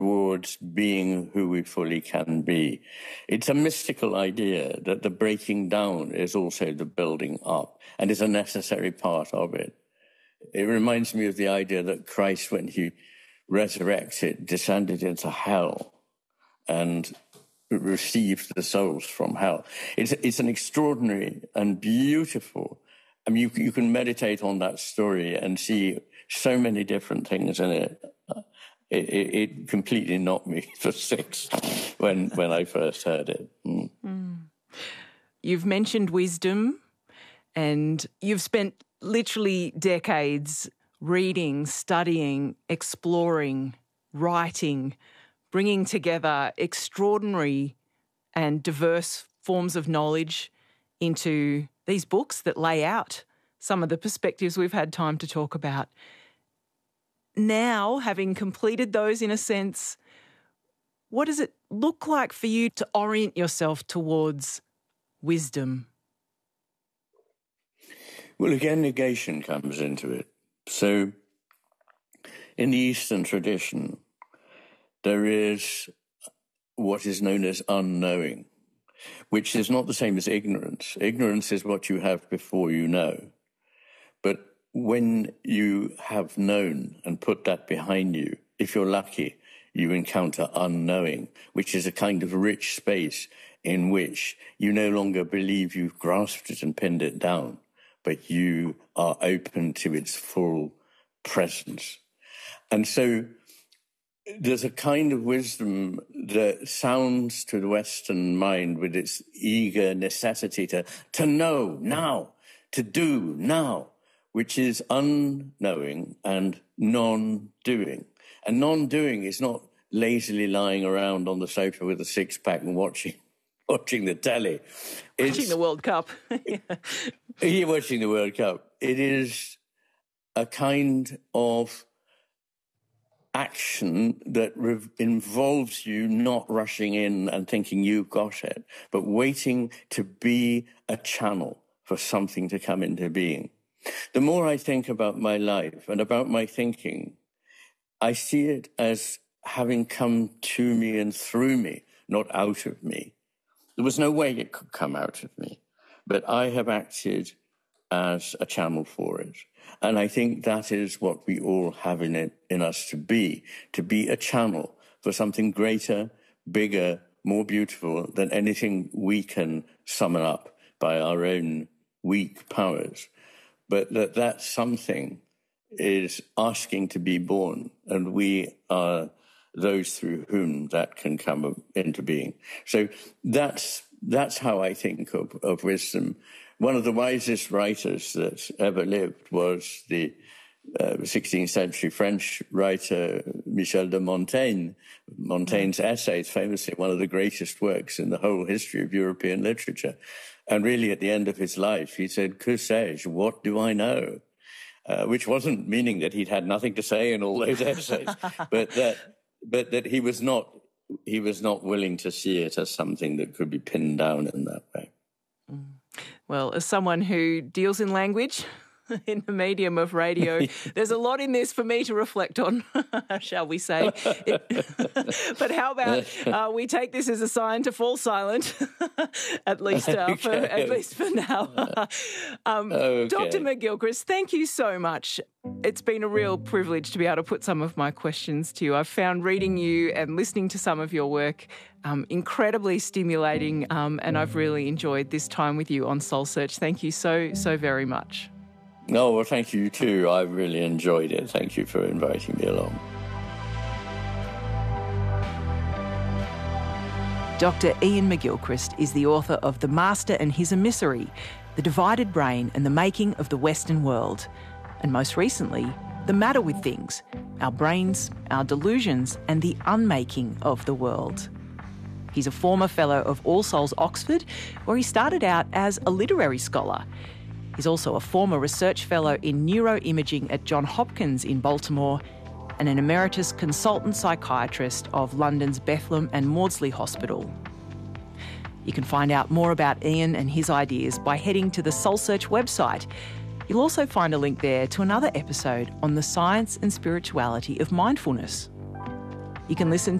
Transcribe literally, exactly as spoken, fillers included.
towards being who we fully can be. It's a mystical idea that the breaking down is also the building up and is a necessary part of it. It reminds me of the idea that Christ, when he resurrected, descended into hell and received the souls from hell. It's, it's an extraordinary and beautiful, I mean, you, you can meditate on that story and see so many different things in it. It, it, it completely knocked me for six when when I first heard it. Mm. Mm. You've mentioned wisdom, and you've spent literally decades reading, studying, exploring, writing, bringing together extraordinary and diverse forms of knowledge into these books that lay out some of the perspectives we've had time to talk about. Now, having completed those in a sense, what does it look like for you to orient yourself towards wisdom? Well, again, negation comes into it. So in the Eastern tradition, there is what is known as unknowing, which is not the same as ignorance. Ignorance is what you have before you know. But when you have known and put that behind you, if you're lucky, you encounter unknowing, which is a kind of rich space in which you no longer believe you've grasped it and pinned it down, but you are open to its full presence. And so there's a kind of wisdom that sounds to the Western mind with its eager necessity to, to know now, to do now, which is unknowing and non-doing. And non-doing is not lazily lying around on the sofa with a six-pack and watching watching the telly. It's, watching the World Cup. You're watching the World Cup. It is a kind of action that re- involves you not rushing in and thinking you've got it, but waiting to be a channel for something to come into being. The more I think about my life and about my thinking, I see it as having come to me and through me, not out of me. There was no way it could come out of me, but I have acted as a channel for it. And I think that is what we all have in it, in us to be, to be a channel for something greater, bigger, more beautiful than anything we can summon up by our own weak powers. But that that something is asking to be born, and we are those through whom that can come into being. So that's that's how I think of, of wisdom. One of the wisest writers that ever lived was the uh, sixteenth century French writer Michel de Montaigne. Montaigne's essays, famously one of the greatest works in the whole history of European literature. And really, at the end of his life, he said, "Que sais-je? What do I know?" Uh, which wasn't meaning that he'd had nothing to say in all those essays, but that but that he was not he was not willing to see it as something that could be pinned down in that way. Well, as someone who deals in language in the medium of radio, there's a lot in this for me to reflect on, shall we say. It, but how about uh, we take this as a sign to fall silent, at least uh, okay. for at least for now. um, okay. Doctor McGilchrist, thank you so much. It's been a real privilege to be able to put some of my questions to you. I've found reading you and listening to some of your work um, incredibly stimulating, um, and I've really enjoyed this time with you on Soul Search. Thank you so, so very much. No, well, thank you too. I really enjoyed it. Thank you for inviting me along. Doctor Iain McGilchrist is the author of The Master and His Emissary, The Divided Brain and the Making of the Western World, and most recently, The Matter with Things, Our Brains, Our Delusions and the Unmaking of the World. He's a former fellow of All Souls Oxford, where he started out as a literary scholar. He's also a former research fellow in neuroimaging at Johns Hopkins in Baltimore and an emeritus consultant psychiatrist of London's Bethlem and Maudsley Hospital. You can find out more about Iain and his ideas by heading to the Soul Search website. You'll also find a link there to another episode on the science and spirituality of mindfulness. You can listen